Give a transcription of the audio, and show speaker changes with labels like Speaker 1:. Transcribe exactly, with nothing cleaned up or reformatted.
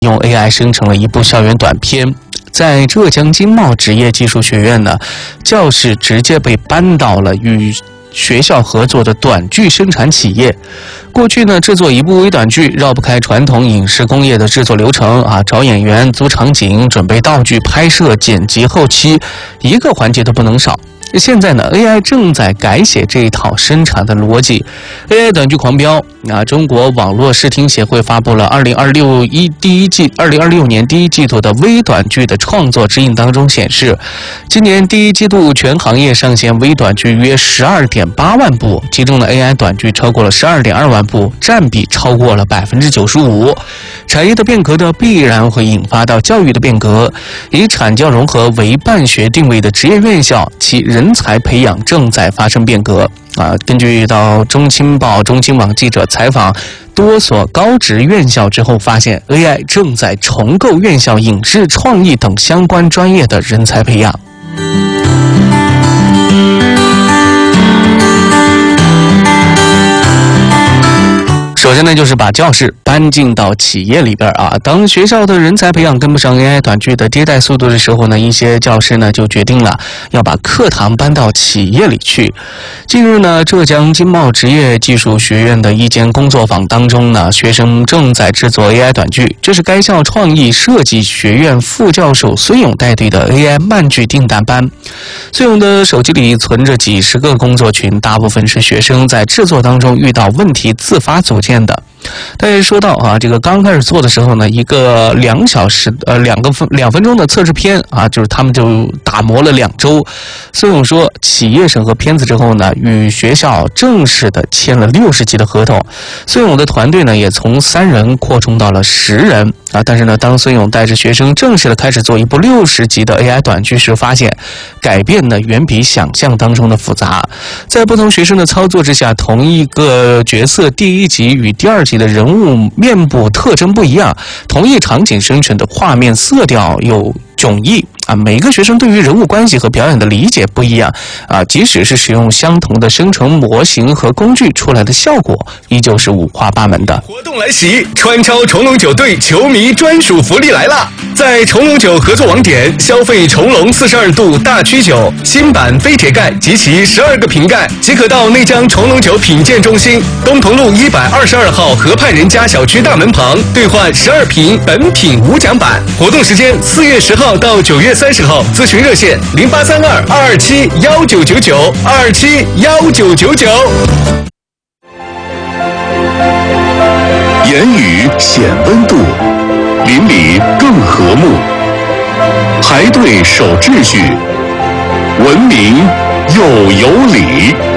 Speaker 1: 用 A I 生成了一部校园短片。在浙江经贸职业技术学院呢，教室直接被搬到了与学校合作的短剧生产企业。过去呢，制作一部微短剧绕不开传统影视工业的制作流程啊，找演员、租场景、准备道具、拍摄、剪辑、后期，一个环节都不能少。现在呢 ，A I 正在改写这一套生产的逻辑。A I 短剧狂飙啊！中国网络视听协会发布了二零二六一第一季二零二六年第一季度的微短剧的创作指引当中显示，今年第一季度全行业上线微短剧约十二点八万部，其中的 A I 短剧超过了十二点二万部，占比超过了百分之九十五。产业的变革呢，必然会引发到教育的变革。以产教融合为办学定位的职业院校，其人人才培养正在发生变革啊！根据到中青报、中青网记者采访多所高职院校之后，发现 A I 正在重构院校影视创意等相关专业的人才培养。首先呢，就是把教室搬进到企业里边啊。当学校的人才培养跟不上 A I 短剧的迭代速度的时候呢，一些教师呢就决定了要把课堂搬到企业里去。近日呢，浙江经贸职业技术学院的一间工作坊当中呢，学生正在制作 A I 短剧，这是该校创意设计学院副教授孙勇带队的 A I 慢剧定档班。孙勇的手机里存着几十个工作群，大部分是学生在制作当中遇到问题自发组建的。但是说到啊，这个刚开始做的时候呢，一个两小时呃两个分两分钟的测试片啊，就是他们就打磨了两周。孙勇说，企业审核片子之后呢，与学校正式的签了六十集的合同。孙勇的团队呢，也从三人扩充到了十人啊。但是呢，当孙勇带着学生正式的开始做一部六十集的 A I 短剧时，发现改变呢远比想象当中的复杂。在不同学生的操作之下，同一个角色第一集与第二集的人物面部特征不一样，同一场景生成的画面色调有迥异啊，每个学生对于人物关系和表演的理解不一样啊，即使是使用相同的生成模型和工具出来的效果，依旧是五花八门的。
Speaker 2: 活动来袭，川超崇龙酒队球迷专属福利来了！在崇龙酒合作网点消费崇龙四十二度大曲酒新版非铁盖及其十二个瓶盖，即可到内江崇龙酒品鉴中心东同路一百二十二号河畔人家小区大门旁兑换十二瓶本品无奖版。活动时间四月十号到九月三十号，咨询热线零八三二二二七幺九九九二二七幺九九九。
Speaker 3: 言语显温度，邻里更和睦。排队守秩序，文明又有礼。